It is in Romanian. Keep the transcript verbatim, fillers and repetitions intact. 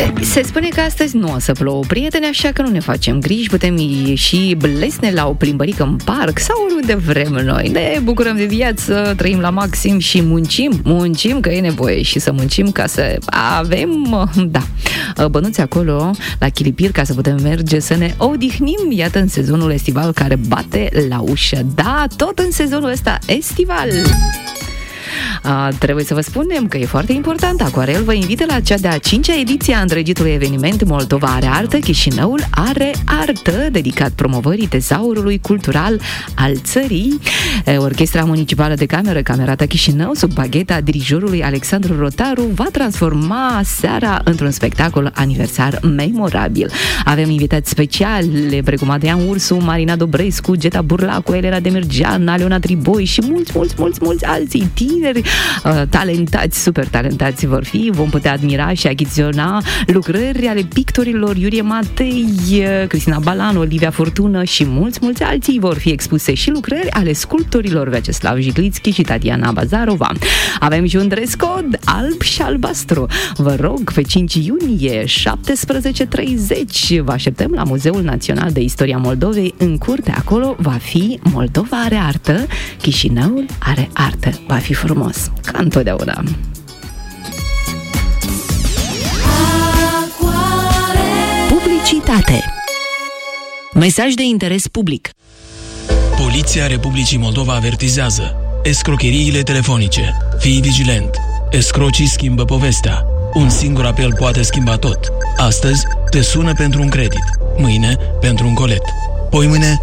Se spune că astăzi nu o să plouă, prieteni, așa că nu ne facem griji, putem ieși blesne la o plimbărică în parc sau oriunde vrem noi. Ne bucurăm de viață, trăim la maxim și muncim, muncim că e nevoie și să muncim ca să avem, da, bănuți acolo la chilipir ca să putem merge să ne odihnim, iată, în sezonul estival care bate la ușă. Da, tot în sezonul ăsta estival. A, trebuie să vă spunem că e foarte important. Aquarel vă invită la cea de-a cincea ediție a îndrăgitului eveniment Moldova are artă, Chișinăul are artă, dedicat promovării tezaurului cultural al țării. Orchestra Municipală de Cameră, Camerata Chișinău, sub bagheta dirijorului Alexandru Rotaru, va transforma seara într-un spectacol aniversar memorabil. Avem invitați speciali precum Adrian Ursu, Marina Dobrescu, Geta Burlacu, Elena Demirgean, Aleona Triboi și mulți, mulți, mulți, mulți alții tineri, uh, talentați, super talentați vor fi. Vom putea admira și achiziționa lucrări ale pictorilor Iurie Matei, Cristina Balan, Olivia Fortună și mulți, mulți alții. Vor fi expuse și lucrări ale sculptorilor Vyacheslav Jiglitski și Tatiana Bazarova. Avem și un dress code alb și albastru. Vă rog, pe cinci iunie, șaptesprezece treizeci, vă așteptăm la Muzeul Național de Istoria Moldovei. În curte, acolo va fi Moldova are artă, Chișinăul are artă. Va fi frumos, ca întotdeauna. Publicitate. Mesaj de interes public. Poliția Republicii Moldova avertizează: escrocheriile telefonice. Fii vigilent. Escrocii schimbă povestea. Un singur apel poate schimba tot. Astăzi te sună pentru un credit, mâine pentru un colet, poimâine